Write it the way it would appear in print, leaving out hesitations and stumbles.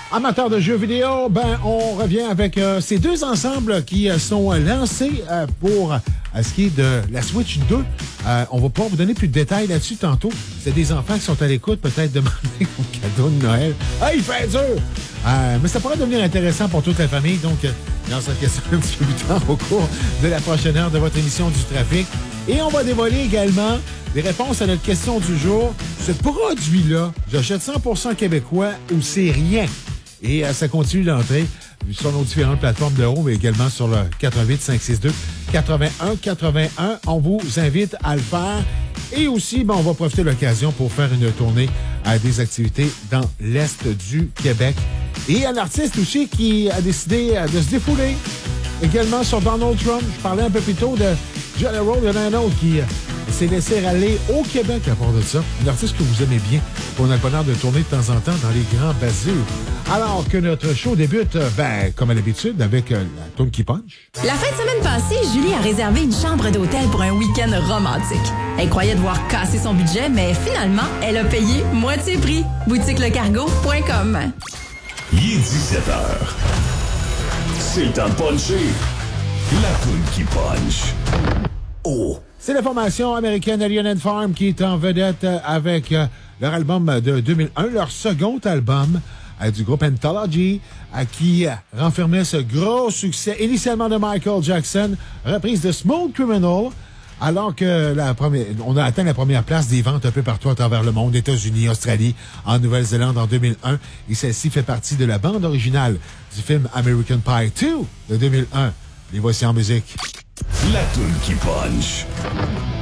Amateurs de jeux vidéo, on revient avec ces deux ensembles qui sont lancés pour ce qui est de la Switch 2. On va pouvoir vous donner plus de détails là-dessus tantôt. C'est des enfants qui sont à l'écoute, peut-être demander un cadeau de Noël. Ah, il fait dur! Mais ça pourrait devenir intéressant pour toute la famille. Donc, dans cette question un petit peu plus tard au cours de la prochaine heure de votre émission du trafic. Et on va dévoiler également des réponses à notre question du jour. Ce produit-là, j'achète 100% québécois ou c'est rien? Et ça continue d'entrer sur nos différentes plateformes de haut, mais également sur le 88-562-8181. On vous invite à le faire. Et aussi, on va profiter de l'occasion pour faire une tournée à des activités dans l'Est du Québec. Et un artiste aussi qui a décidé de se défouler également sur Donald Trump. Je parlais un peu plus tôt de General. Il y en a un autre qui s'est laissé aller au Québec à part de ça. Un artiste que vous aimez bien, qu'on a le bonheur de tourner de temps en temps dans les grands basiles. Alors que notre show débute, comme à l'habitude, avec la toune qui punch. La fin de semaine passée, Julie a réservé une chambre d'hôtel pour un week-end romantique. Elle croyait devoir casser son budget, mais finalement, elle a payé moitié prix. boutiquelecargo.com. Il est 17h. C'est le temps de puncher. La toune qui punch. Oh! C'est la formation américaine Alien Farm qui est en vedette avec leur album de 2001, leur second album du groupe Anthology, qui renfermait ce gros succès initialement de Michael Jackson, reprise de Smooth Criminal, alors que on a atteint la première place des ventes un peu partout à travers le monde, États-Unis, Australie, en Nouvelle-Zélande en 2001, et celle-ci fait partie de la bande originale du film American Pie 2 de 2001. Les voici en musique. La toune qui punch.